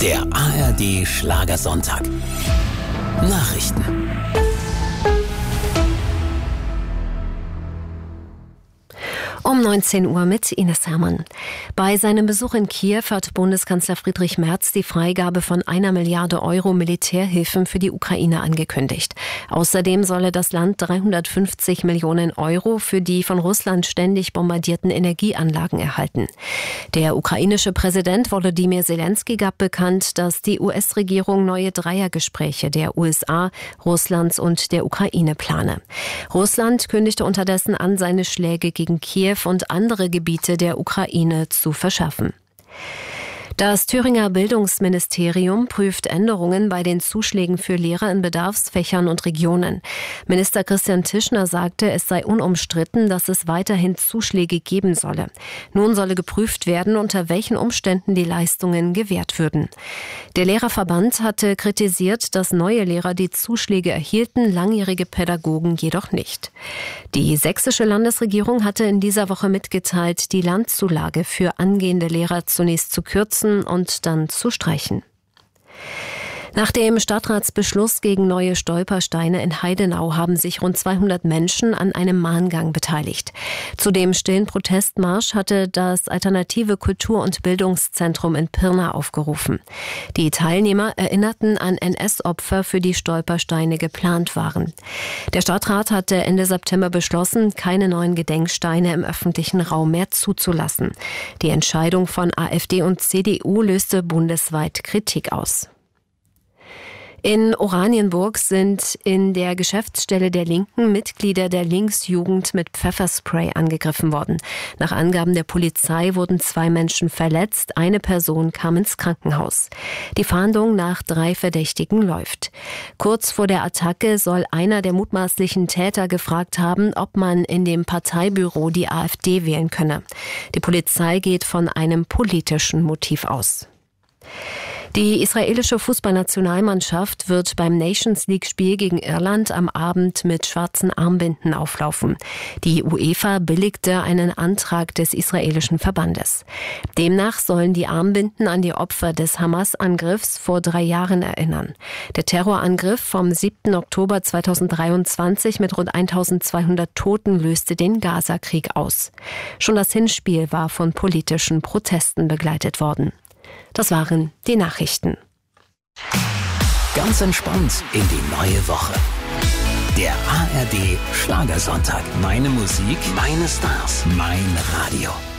Der ARD Schlagersonntag. Nachrichten. Um 19 Uhr mit Ines Hermann. Bei seinem Besuch in Kiew hat Bundeskanzler Friedrich Merz die Freigabe von 1 Milliarde Euro Militärhilfen für die Ukraine angekündigt. Außerdem solle das Land 350 Millionen Euro für die von Russland ständig bombardierten Energieanlagen erhalten. Der ukrainische Präsident Volodymyr Zelensky gab bekannt, dass die US-Regierung neue Dreiergespräche der USA, Russlands und der Ukraine plane. Russland kündigte unterdessen an, seine Schläge gegen Kiew und andere Gebiete der Ukraine zu verschärfen. Das Thüringer Bildungsministerium prüft Änderungen bei den Zuschlägen für Lehrer in Bedarfsfächern und Regionen. Minister Christian Tischner sagte, es sei unumstritten, dass es weiterhin Zuschläge geben solle. Nun solle geprüft werden, unter welchen Umständen die Leistungen gewährt würden. Der Lehrerverband hatte kritisiert, dass neue Lehrer die Zuschläge erhielten, langjährige Pädagogen jedoch nicht. Die sächsische Landesregierung hatte in dieser Woche mitgeteilt, die Landzulage für angehende Lehrer zunächst zu kürzen und dann zu streichen. Nach dem Stadtratsbeschluss gegen neue Stolpersteine in Heidenau haben sich rund 200 Menschen an einem Mahngang beteiligt. Zu dem stillen Protestmarsch hatte das Alternative Kultur- und Bildungszentrum in Pirna aufgerufen. Die Teilnehmer erinnerten an NS-Opfer, für die Stolpersteine geplant waren. Der Stadtrat hatte Ende September beschlossen, keine neuen Gedenksteine im öffentlichen Raum mehr zuzulassen. Die Entscheidung von AfD und CDU löste bundesweit Kritik aus. In Oranienburg sind in der Geschäftsstelle der Linken Mitglieder der Linksjugend mit Pfefferspray angegriffen worden. Nach Angaben der Polizei wurden 2 Menschen verletzt, eine Person kam ins Krankenhaus. Die Fahndung nach 3 Verdächtigen läuft. Kurz vor der Attacke soll einer der mutmaßlichen Täter gefragt haben, ob man in dem Parteibüro die AfD wählen könne. Die Polizei geht von einem politischen Motiv aus. Die israelische Fußballnationalmannschaft wird beim Nations-League-Spiel gegen Irland am Abend mit schwarzen Armbinden auflaufen. Die UEFA billigte einen Antrag des israelischen Verbandes. Demnach sollen die Armbinden an die Opfer des Hamas-Angriffs vor 3 Jahren erinnern. Der Terrorangriff vom 7. Oktober 2023 mit rund 1200 Toten löste den Gaza-Krieg aus. Schon das Hinspiel war von politischen Protesten begleitet worden. Das waren die Nachrichten. Ganz entspannt in die neue Woche. Der ARD Schlagersonntag. Meine Musik, meine Stars, mein Radio.